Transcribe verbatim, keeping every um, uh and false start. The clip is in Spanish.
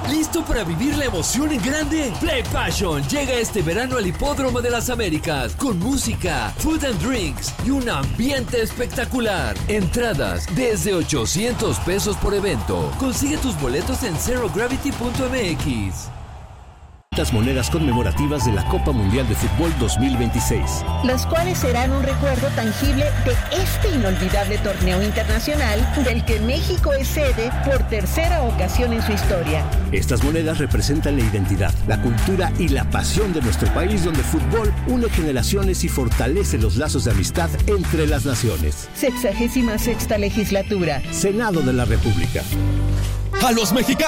¿Listo para vivir la emoción en grande? Play Passion llega este verano al Hipódromo de las Américas con música, food and drinks y un ambiente espectacular. Entradas desde ochocientos pesos por evento. Consigue tus boletos en zero gravity punto m x. Las monedas conmemorativas de la Copa Mundial de Fútbol dos mil veintiséis, las cuales serán un recuerdo tangible de este inolvidable torneo internacional del que México es sede por tercera ocasión en su historia. Estas monedas representan la identidad, la cultura y la pasión de nuestro país, donde el fútbol une generaciones y fortalece los lazos de amistad entre las naciones. Sexagésima sexta legislatura. Senado de la República. A los mexicanos